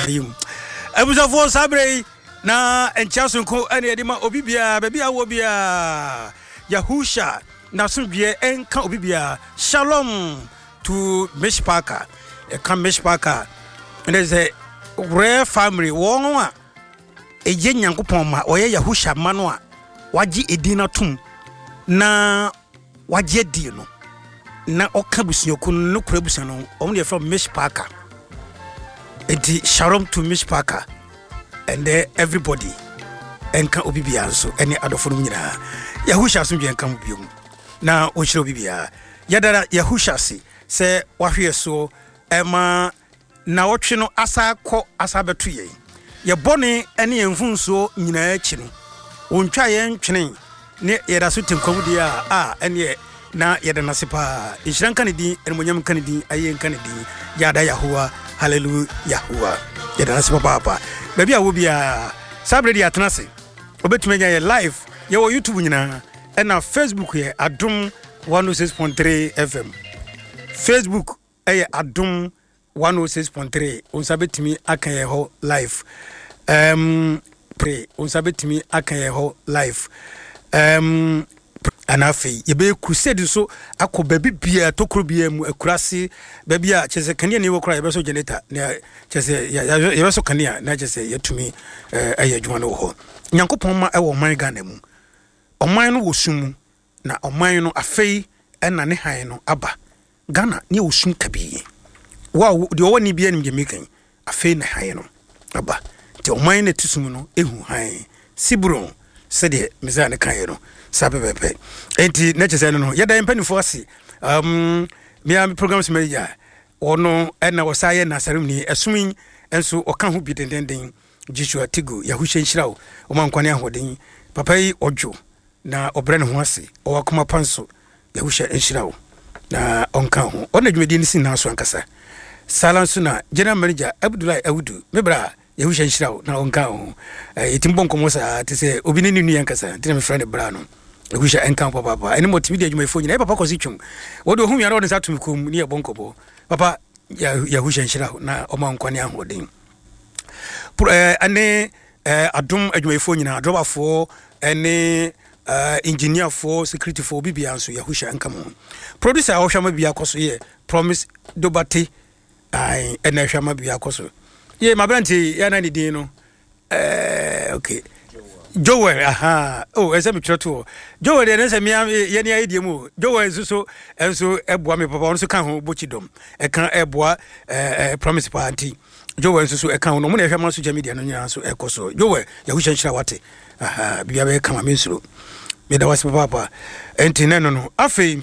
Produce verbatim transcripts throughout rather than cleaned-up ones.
yim abusa fo sabre na enchaso nko ene de ma obi bia ba bia wo bia Yahusha na sunbie enka obi bia shalom to Mishpaka e kan Mishpaka and there's a rare family won a eje nyankopon ma oye Yahusha mano a waji edina tum na waje di no na oka busuyoku no kura busa no om dey from Mishpaka enti shalom to Mishpaka and there everybody enka obi bia so ene adofo no nyina Yahusha so bia enka biom na o chiro obi bia yadara Yahusha si se wahwe so ema na wotwe no asa kɔ asa betu ye ye bone ene yemfunso nyina achi no ontwa ye ntwene ne yeda so temkwamu dia a ene na yeda nasepa inhran kanedi ene monyam kanedi aye kanedi yada Yahuwa hallelujah Yahuwa yeda nasepa papa baby a wo bia sabre dia tenase obetumenya ye live ye wo YouTube nyina ena Facebook ye Adom one oh six point three F M Facebook eye Adom one oh six point three unsabetimi akaye ho live um pray unsabetimi akaye ho live um anafi yebe crusade so akoba bibia tokro bia mu akurase ba bia chese kania ne wokra yebe so generator na chese yebe so kania na chese yetumi aye adwuma no ho nyankopon ma ewo man Ghana mu oman no wosumu na oman no afei ena ne han no aba Ghana ne wosum kabi wow de owani bia nim Jamaican afei na han no aba te oman na tusum no ehu han sibron sede meza ne kan no sabebepe enti na chese no yeda mpanifo ase um me programs manager ono ena wosaye na ceremony esum enso oka ho bi dendenden Joshua Tigo Yahusha nhyirawo omankwane ahoden papa yi ojo na obre ne ho ase owakoma panso Yahusha nhyirawo na onka ho ona dwumedi ni sin na so ankasa salansu na general manager Abdullahi Awudu mebra Yahusha nhyirawo na onka ho etimbo nkomo sa te se obi ni nu yankasa te na me friend bra no Yahusha enka papa papa eni multimedia adwumayfo nyina papa kosi twum wodo hu yara wona satum kom ni ebonkobo papa Yahusha nhyirawo na omankwane ahoden pour eh ane eh Adom adwumayfo nyina adrobafo ene uh, engineer for security for bibia nso Yahusha nkamo producer a wohwama bia koso ye promise dobate ai ene hwama bia koso ye mabranti ya na ni din no eh okay Joel aha oh ese me twoto Joel ene se me ye ne idea mu Joel so enso eboa me papa onso kan ho bochidom e kan eboa eh promise party Joel nso e kan no mo na hwama social media no nyina so ekoso Joel Yahusha nhyira wate aha bia be kama me nsuro me da wase papa enti ne no no afei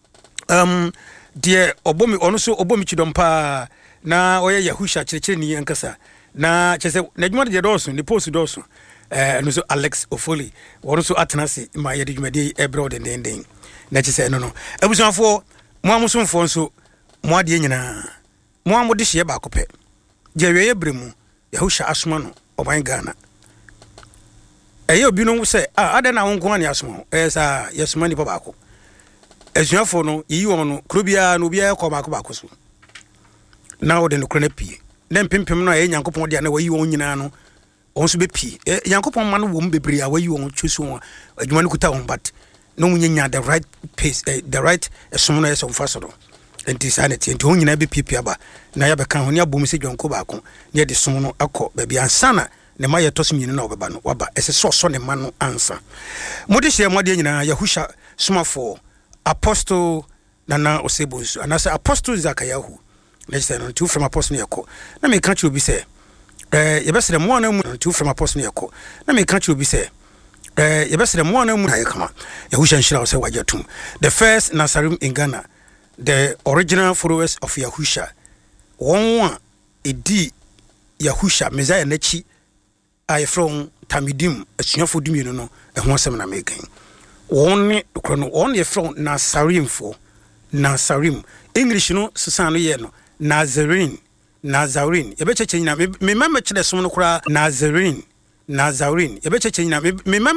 um de obomi ono so obomi chidom pa na oye Yahusha chirekire ni yankasa na chese na dwuma de doso ni post doso eh no so Alex Ofoli ono so atenase ma ye de dwuma de ebro de den na chese no no abusanfo mo amusomfo nso mo ade nyina mo amode hye ba kope je weye bremu Yahusha asoma no oban Ghana eyo bi no se ah ada na wonko ani asoma eh sa yesoma ni baba ko esuafo no yi won no krobia no bia yakọ baako baako so na wo de no krona pie na mpempem no aye nyankopon de na wayi won nyina no on so be pie nyankopon ma no wo mbebere a wayi won twusu won adwuma no kuta won but no munyanya the right pace uh, the right esom no yeso mfa so do enti sanity enti won nyina be pie pie aba na ya be kan ho ne abom se dwonko baako ne de som no akọ ba bia ansana ne ma yeto nyina na obeba no waba ese so so ne ma no ansa modi hye modi nyina Yahusha somafo Apostle Nana Osebonsu and as Apostle Zakayahu let's say two from Apostle Yako na me kan obi say eh yebesere mo na mu two from Apostle Yako na me kan obi say eh yebesere mo na mu na yakama Yahusha nhyira say wajatum the first Nasarim in Ghana the original followers of Yahusha one one edi Yahusha Messiah nachi I from Tamidim asuafo dumie no no ehon sem na mekan one krono one ye from Nasarim for Nasarim English no susano ye no Nazarene Nazarene ye be cheche nyina me me mama chede som no kura Nazarene Nazarene ye be cheche nyina me me